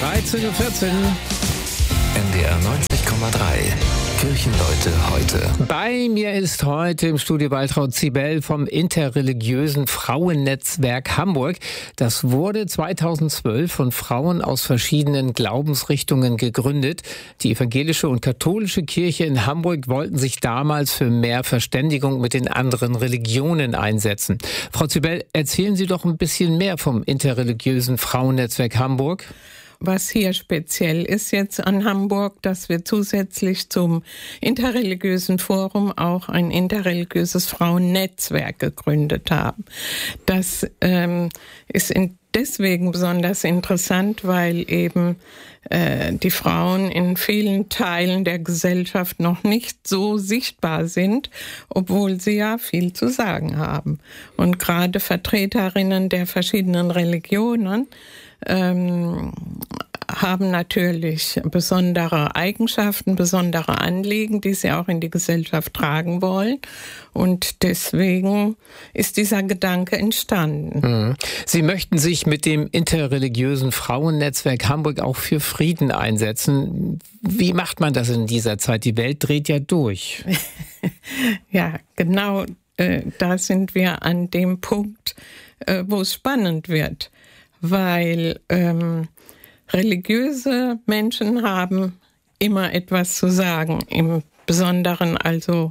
13:14 Uhr. NDR 90,3. Kirchenleute heute. Bei mir ist heute im Studio Waltraud Zibel vom Interreligiösen Frauennetzwerk Hamburg. Das wurde 2012 von Frauen aus verschiedenen Glaubensrichtungen gegründet. Die evangelische und katholische Kirche in Hamburg wollten sich damals für mehr Verständigung mit den anderen Religionen einsetzen. Frau Zibel, erzählen Sie doch ein bisschen mehr vom Interreligiösen Frauennetzwerk Hamburg. Was hier speziell ist jetzt an Hamburg, dass wir zusätzlich zum interreligiösen Forum auch ein interreligiöses Frauennetzwerk gegründet haben. Das ist deswegen besonders interessant, weil eben die Frauen in vielen Teilen der Gesellschaft noch nicht so sichtbar sind, obwohl sie ja viel zu sagen haben. Und gerade Vertreterinnen der verschiedenen Religionen haben natürlich besondere Eigenschaften, besondere Anliegen, die sie auch in die Gesellschaft tragen wollen. Und deswegen ist dieser Gedanke entstanden. Sie möchten sich mit dem interreligiösen Frauennetzwerk Hamburg auch für Frieden einsetzen. Wie macht man das in dieser Zeit? Die Welt dreht ja durch. Ja, genau. Da sind wir an dem Punkt, wo es spannend wird. Weil religiöse Menschen haben immer etwas zu sagen, im Besonderen also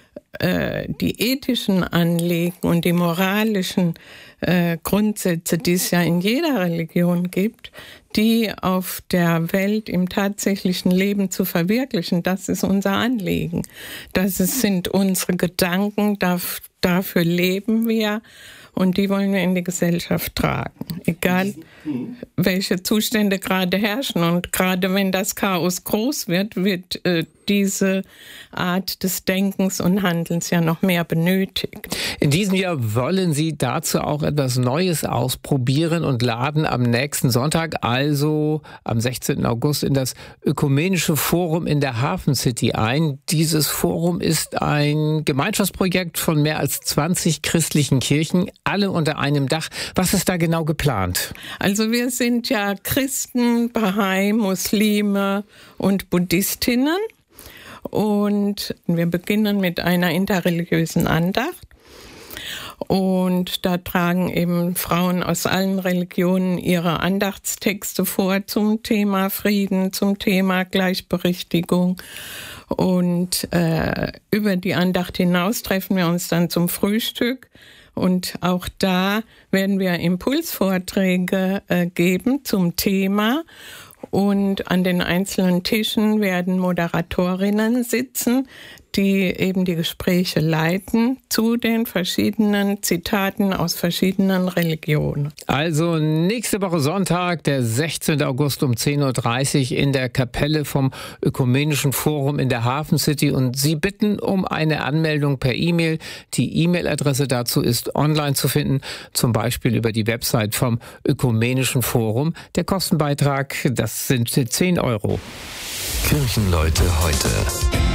die ethischen Anliegen und die moralischen Grundsätze, die es ja in jeder Religion gibt, die auf der Welt im tatsächlichen Leben zu verwirklichen, das ist unser Anliegen. Sind unsere Gedanken, dafür leben wir. Und die wollen wir in die Gesellschaft tragen, egal welche Zustände gerade herrschen. Und gerade wenn das Chaos groß wird, wird diese Art des Denkens und Handelns ja noch mehr benötigt. In diesem Jahr wollen Sie dazu auch etwas Neues ausprobieren und laden am nächsten Sonntag, also am 16. August, in das Ökumenische Forum in der Hafen City ein. Dieses Forum ist ein Gemeinschaftsprojekt von mehr als 20 christlichen Kirchen, alle unter einem Dach. Was ist da genau geplant? Also wir sind ja Christen, Bahai, Muslime und Buddhistinnen. Und wir beginnen mit einer interreligiösen Andacht. Und da tragen eben Frauen aus allen Religionen ihre Andachtstexte vor zum Thema Frieden, zum Thema Gleichberechtigung. Und über die Andacht hinaus treffen wir uns dann zum Frühstück. Und auch da werden wir Impulsvorträge geben zum Thema. Und an den einzelnen Tischen werden Moderatorinnen sitzen, die eben die Gespräche leiten zu den verschiedenen Zitaten aus verschiedenen Religionen. Also nächste Woche Sonntag, der 16. August um 10:30 Uhr in der Kapelle vom Ökumenischen Forum in der Hafen City. Und Sie bitten um eine Anmeldung per E-Mail. Die E-Mail-Adresse dazu ist online zu finden, zum Beispiel über die Website vom Ökumenischen Forum. Der Kostenbeitrag, das sind 10 Euro. Kirchenleute heute.